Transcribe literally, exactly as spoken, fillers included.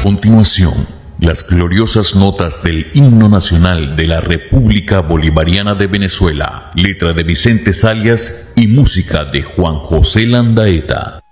continuación, las gloriosas notas del himno nacional de la República Bolivariana de Venezuela, letra de Vicente Zalias y música de Juan José Landaeta.